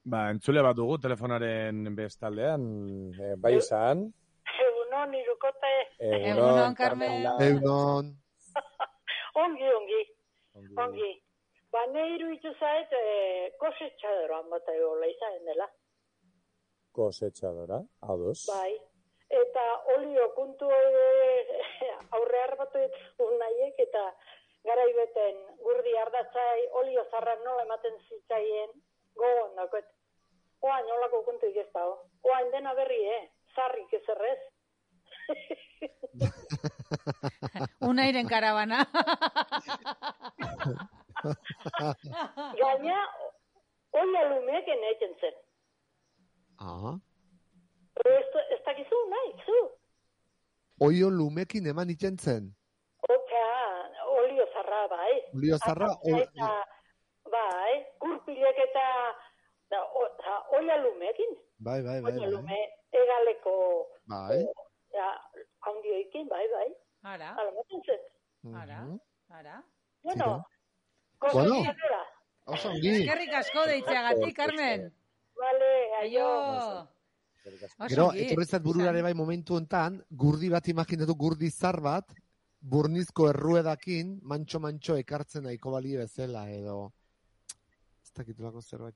Entzule bat dugu telefonaren bestaldean, bai izan. Egunon, irukote. Egunon, Carmen. Egunon. Ongi. Bane iruditu zait, kosetxadoran bata egola izan dela. Kosetxadora, ados. Bai, eta olio kuntu aurre harbatu unaiek, eta garaibeten gurdi ardatzai olio zarrak nola ematen zitzaien gogon dakoet. Oain olako kuntu ikestao. Oain dena berri, zarrik ezerrez. Unairen karabana. Gaina, oia lumeken egiten zen. Ez dakizu, nahi, zu. Oio lumekin eman itzen zen? Olio zarra, bai. Olio zarra? Bai, kurpilek eta oia lumekin. Bai. Oia lume, egaleko. Bai. Haundioikin, bai. Ara. Alamaten zen. Ara. Bueno, kosetxadora. Oso ongi. Eskerrik asko deitzeagatik, Carmen. Vale, aio. Gero, etorrezat bururare bai momentu enten, gurdi bat imaginatu, gurdi zar bat, burnizko erruedakin, mantxo ekartzen nahiko bali bezala, edo... Ez dakitulako zerbait...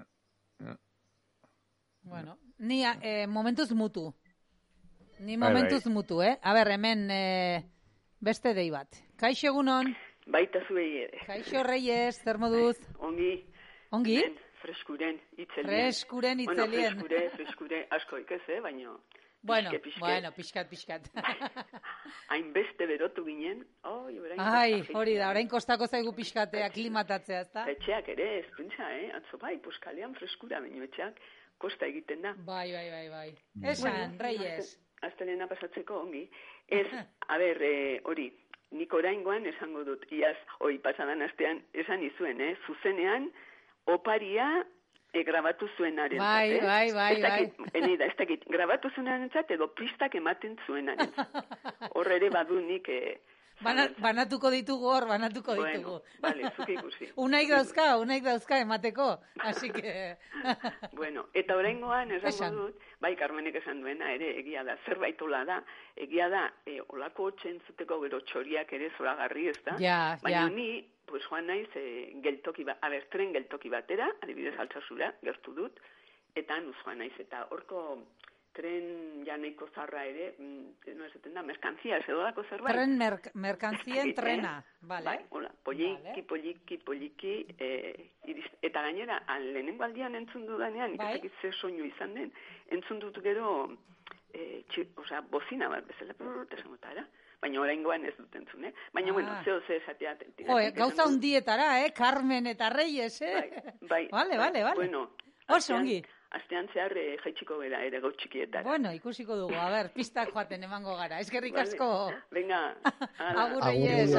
Bueno, ni momentuz mutu. Ni momentuz mutu, A ber, hemen beste dei bat. Kaixo egunon? Baita zuei ere. Kaixo Reyes, zer moduz? Ongi. Ongi? Freskuren itzelien. Bueno, freskure, asko ikez, baina... Bueno, pixkat. Hainbeste berotu ginen. Hori da, orain kostako zaigu pixkatea klimatatzea, ezta? Etxeak ere, ez pentsa, atzo bai, puskalean freskura, baina etxeak kosta egiten da. Bai. Esan, Reyes. Astelena pasatzeko ongi. Ez, hori, nik oraingoan esango dut, iaz, pasadan astean esan izuen, zuzenean, oparia grabatu zuenaren. Bai. Ez dakit, grabatu zuenaren edo pistak ematen zuenaren. Hor ere badu nik... Banatuko ditugu hor, banatuko ditugu. Vale, zuk ikusi. Unaik dauzka emateko, así que... Bueno, eta oraingoan esango dut, bai, Carmenek esan duena ere, egia da, zerbait da, egia da, olako hotxen zuteko gero txoriak ere zoragarri, ez da? Baina ni, pues joan naiz, tren geltoki batera, adibidez Altsasura, gertu dut, eta nuz joan naiz, eta horko tren janeiko zarra ere, no esaten da, merkantzia, edo dako zerbait. Tren merkantzien trena, bale. Bai, hola, poliki, eta gainera, lehenengo aldian entzun dudanean, ikatakit ze soinu izan den, entzun dut gero, bozina bat bezala, esamotara, baina oraingoan ez dut entzun, Baina, bueno, zeo ze esatea... Gauza hundietara, Carmen eta Reyes, Bai. Vale. Bueno, oso ongi. Astean zehar jaitsiko gara ere gau txikietara. Bueno, ikusiko dugu, pistak joaten emango gara. Eskerrik asko. Venga. Agur Reyes,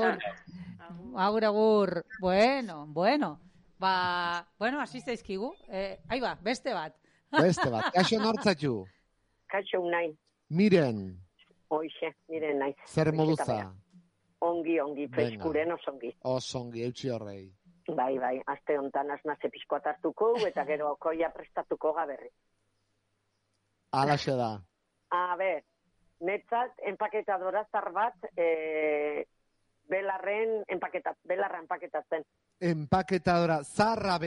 agur. Bueno. Hasi zaizkigu. Beste bat. Kaixo nortzatxu? Kaixo unain. Miren. Hoixe, miren naiz. Zer moduza? Ongi, preskuren osongi. Osongi, eutxi horrei. Bai, aste hontan asnaze pixkoat hartuko, eta gero koia prestatuko gaberri. Alaxe da. Netzat, empaketadora zar bat, belarra empaketatzen. Empaketadora zarra